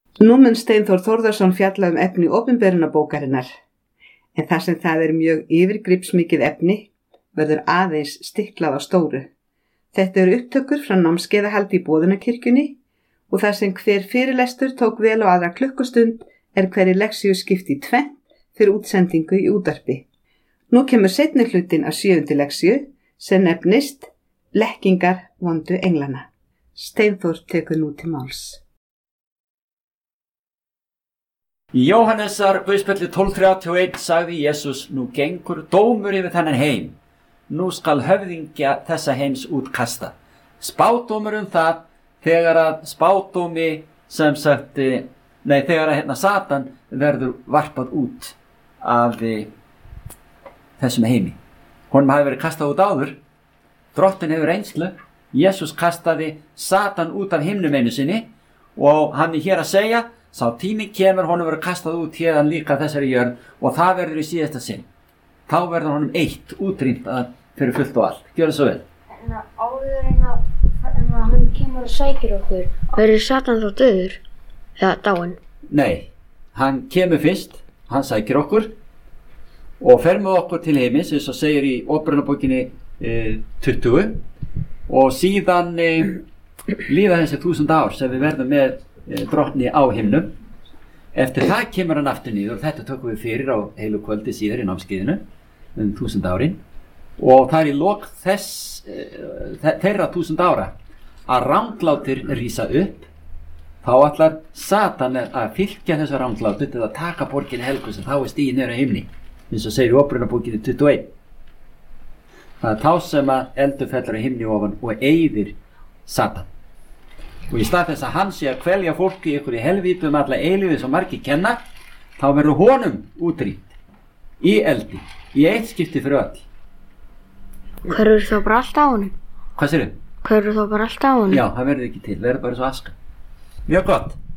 Nú mun Steinþór Þórðarson fjalla efni opinberunarbókarinnar, en þar sem það mjög yfirgripsmikið efni, verður aðeins stiklað á stóru. Þetta eru upptökur frá námskeiðahaldi í Boðunarkirkjunni og þar sem hver fyrirlestur tók vel á aðra klukkustund hverri leksíu skipt í tvennt fyrir útsendingu í útvarpi. Nú kemur seinni hlutinn af 7. leksíu sem nefnist Lekkingar vondu englana. Steinþór tekur nú til máls. Í Jóhannesar guðspjalli 12:31 sagði Jesús: Nú gengur dómur yfir þennan heim. Nú skal höfðingja þessa heims útkasta. Spádómur það þegar að spádómi þegar að Satan verður varpað út af þessum heimi. Honum hafi verið kastað út áður. Drottinn hefur reynslu. Jesús kastaði Satan út af himnum einu sinni og hann hér að segja: Sá tími kemur, honum verður kastað út hérðan líka þessari jörð og það verður í síðasta sinn. Þá verður honum eitt útrýmt fyrir fullt og allt. Gjörðu svo vel. En áður en að hann kemur og sækir okkur, verður Satan þá dauður eða dáinn? Nei, hann kemur fyrst, hann sækir okkur og fer með okkur til heimis, eins og segir í Opinberunarbókinni 20, og síðan líða þessi 1000 ár sem við verðum með drottni á himnum. Eftir það kemur hann aftur niður og þetta tökum við fyrir á heilu kvöldi síðar í námskeiðinu 1000 árin og það í lok þeirra 1000 ára að ranglátir rísa upp. Þá ætlar Satan að fylgja þessu ranglátu til að taka borginni helgu sem þá stigið niður á himni, eins og segir í Opinberunarbókinni 21. Það þá sem að eldur fellur á himni ofan og eyðir Satan. Og í stað þess að hann sé að kvelja fólki ykkur í helvítu alla eilífið sem margir kenna, þá verður honum útrýmt í eldi, í eitt skipti fyrir öll. Hverfur þá bara allt á honum? Hvað segirðu? Hverfur þá bara allt á honum? Já, það verður ekki til, verður bara svo aska. Mjög gott.